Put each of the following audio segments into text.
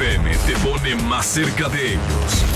FM te pone más cerca de ellos.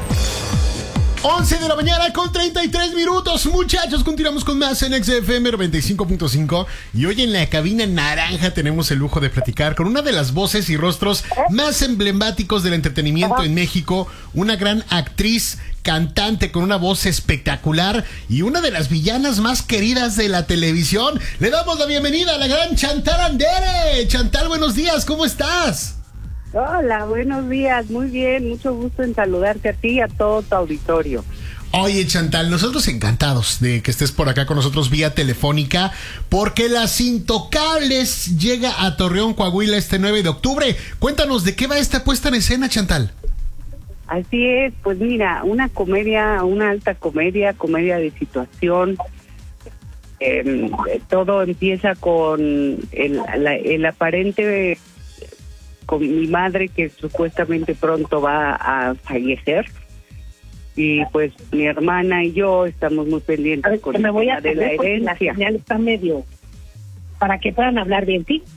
11 de la mañana con 33 minutos. Muchachos, continuamos con más en XFM 95.5. Y hoy en la cabina naranja tenemos el lujo de platicar con una de las voces y rostros más emblemáticos del entretenimiento en México. Una gran actriz, cantante con una voz espectacular y una de las villanas más queridas de la televisión. Le damos la bienvenida a la gran Chantal Andere. Chantal, buenos días, ¿cómo estás? Hola, buenos días, muy bien, mucho gusto en saludarte a ti y a todo tu auditorio. Oye, Chantal, nosotros encantados de que estés por acá con nosotros vía telefónica, porque Las Intocables llega a Torreón, Coahuila, este 9 de octubre. Cuéntanos, ¿de qué va esta puesta en escena, Chantal? Así es, pues mira, una comedia, una alta comedia, comedia de situación. Todo empieza con el aparente... con mi madre, que supuestamente pronto va a fallecer, y pues mi hermana y yo estamos muy pendientes con me voy a de la herencia. La señal está medio para que puedan hablar bien, ¿sí?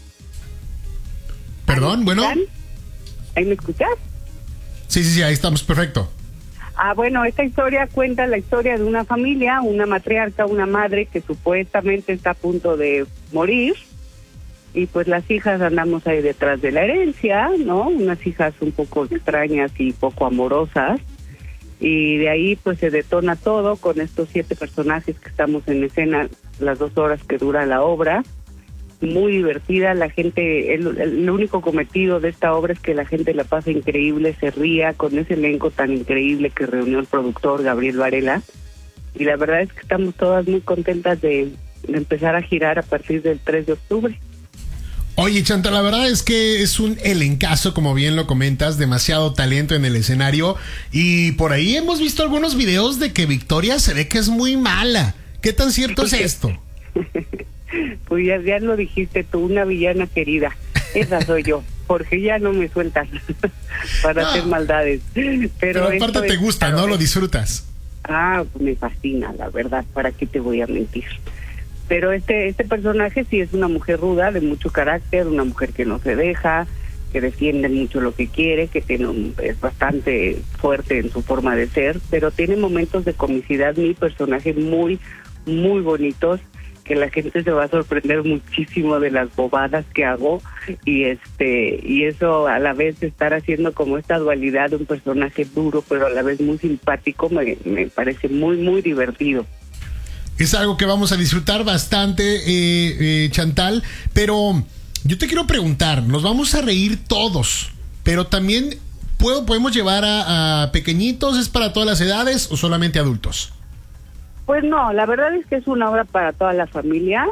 Perdón, bueno. ¿Ahí me escuchas? Sí, ahí estamos, perfecto. Bueno, esta historia cuenta la historia de una familia, una matriarca, una madre que supuestamente está a punto de morir. Y pues las hijas andamos ahí detrás de la herencia, ¿no? Unas hijas un poco extrañas y poco amorosas. Y de ahí pues se detona todo con estos 7 personajes que estamos en escena, las 2 horas que dura la obra. Muy divertida, la gente, el único cometido de esta obra es que la gente la pase increíble, se ría con ese elenco tan increíble que reunió el productor Gabriel Varela. Y la verdad es que estamos todas muy contentas de empezar a girar a partir del 3 de octubre. Oye, Chantal, la verdad es que es un elencazo, como bien lo comentas, demasiado talento en el escenario. Y por ahí hemos visto algunos videos de que Victoria se ve que es muy mala. ¿Qué tan cierto es esto? Pues ya lo dijiste tú, una villana querida. Esa soy yo, porque ya no me sueltan para hacer maldades. Pero aparte te gusta, ¿no? Lo disfrutas. Me fascina, la verdad, ¿para qué te voy a mentir? Pero este personaje sí es una mujer ruda, de mucho carácter, una mujer que no se deja, que defiende mucho lo que quiere, que es bastante fuerte en su forma de ser, pero tiene momentos de comicidad, mi personaje muy, muy bonitos, que la gente se va a sorprender muchísimo de las bobadas que hago, y eso a la vez estar haciendo como esta dualidad de un personaje duro, pero a la vez muy simpático, me parece muy, muy divertido. Es algo que vamos a disfrutar bastante, Chantal, pero yo te quiero preguntar, nos vamos a reír todos, pero también podemos llevar a pequeñitos, ¿es para todas las edades o solamente adultos? Pues no, la verdad es que es una obra para toda la familia.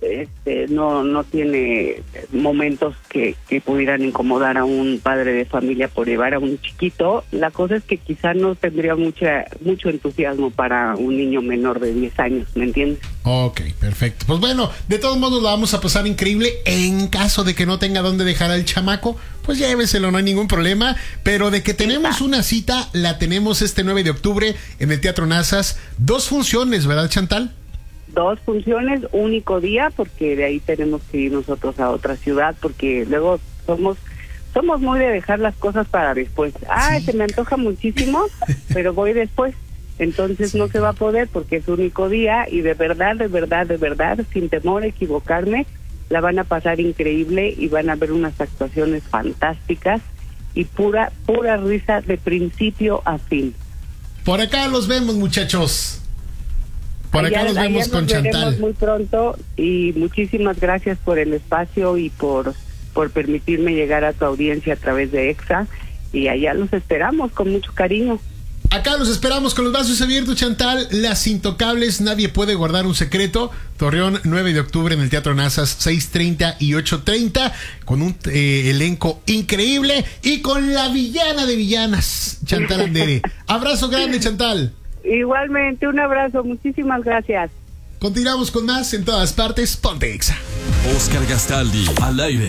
No tiene momentos que pudieran incomodar a un padre de familia por llevar a un chiquito. La cosa es que quizá no tendría mucho entusiasmo para un niño menor de 10 años, ¿me entiendes? Ok, perfecto. Pues bueno, de todos modos lo vamos a pasar increíble. En caso de que no tenga dónde dejar al chamaco, pues lléveselo, no hay ningún problema. Pero de que tenemos una cita, la tenemos este 9 de octubre en el Teatro Nazas. 2 funciones, ¿verdad, Chantal? 2 funciones, único día, porque de ahí tenemos que ir nosotros a otra ciudad, porque luego somos muy de dejar las cosas para después. Sí. Se me antoja muchísimo, pero voy después. Entonces no se va a poder porque es único día y de verdad, sin temor a equivocarme, la van a pasar increíble y van a ver unas actuaciones fantásticas y pura risa de principio a fin. Por acá los vemos, muchachos. Por acá nos vemos con Chantal. Muy pronto y muchísimas gracias por el espacio y por permitirme llegar a tu audiencia a través de EXA, y allá los esperamos con mucho cariño. Acá los esperamos con los brazos abiertos, Chantal. Las Intocables, nadie puede guardar un secreto. Torreón, 9 de octubre en el Teatro Nazas, 6:30 y 8:30, con un elenco increíble y con la villana de villanas, Chantal Andere. Abrazo grande, Chantal. Igualmente, un abrazo, muchísimas gracias. Continuamos con más en todas partes, ponte EXA. Oscar Gastaldi, al aire.